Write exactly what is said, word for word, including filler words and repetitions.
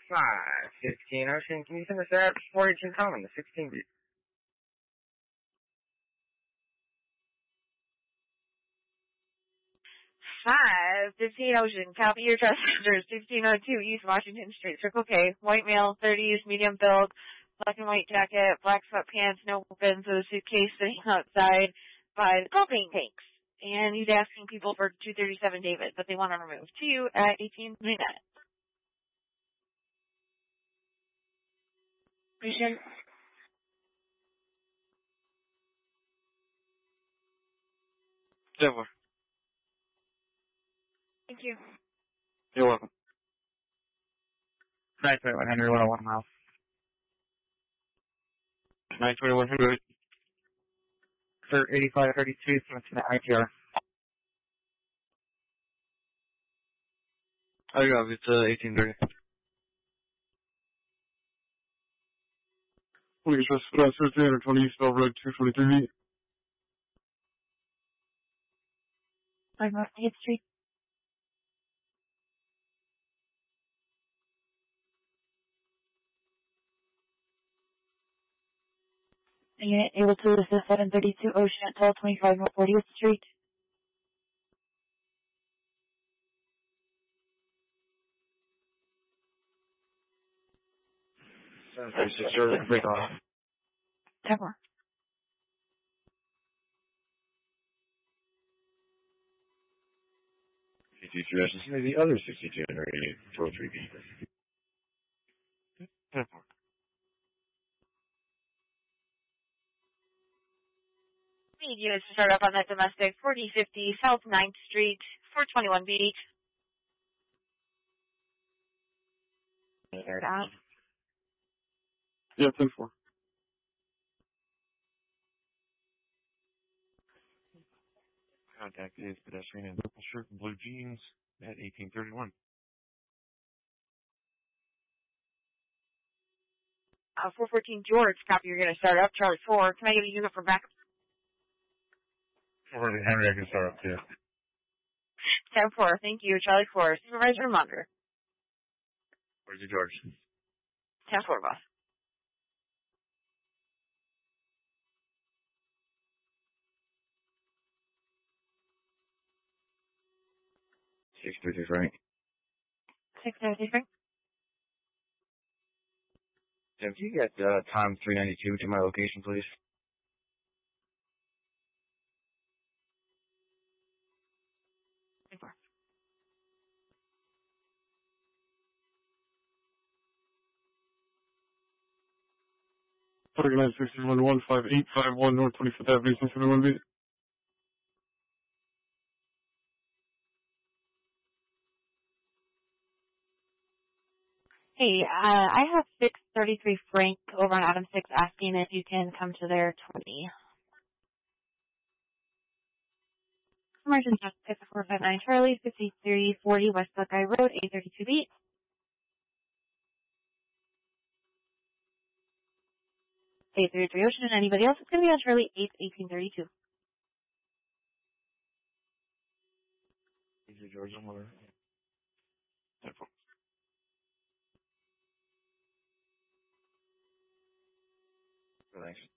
five fifteen Ocean, can you send us that four eighteen Common, the sixteen beat? five fifteen Ocean, copy your passenger, sixteen oh two East Washington Street, Circle K, white male, thirties, medium build, black and white jacket, black sweatpants, no benzo suitcase sitting outside by the propane tanks. And he's asking people for two thirty-seven David, but they want to remove to you at eighteen twenty-nine. Appreciate it. Silver. Thank you. You're welcome. nine twenty-one Henry, one oh one miles. nine twenty-one Henry. Sir, eighty-five thirty-two, Smithson I T R. Oh, yeah, it's uh, eighteen thirty. Police West three twenty East Bell Road, two forty-three. I'm North eighth Street. Unit able to assist seven thirty-two Ocean at twelve twenty-five North fortieth Street. seven thirty-six, Early, break off. ten more. sixty-two Ocean, see the other sixty-two Henry, four three B. ten four. Need units to start up on that domestic, forty fifty South ninth Street, four twenty-one B. Metered out. Yeah, ten four. Contact is pedestrian in purple shirt and blue jeans at eighteen thirty-one. Uh, four fourteen George, copy, you're going to start up. Charlie four, can I get a unit for backup? four forty Henry, I can start up too. ten four, thank you. Charlie four, supervisor monitor. Where's your George? ten four, boss. six thirty Frank. six thirty Frank. Tim, can you get uh, time three ninety-two to my location, please? ten four. Organized six one one five eight five one North twenty-fifth Avenue, six seventy-one B. Hey, uh, I have six thirty-three Frank over on Adam six asking if you can come to their twenty. Emergency justice four five nine Charlie, fifty-three forty West Buckeye Road, eight thirty-two B. eight thirty-three Ocean, anybody else? It's going to be on Charlie eight eighteen thirty-two. Is your George on order? Thanks.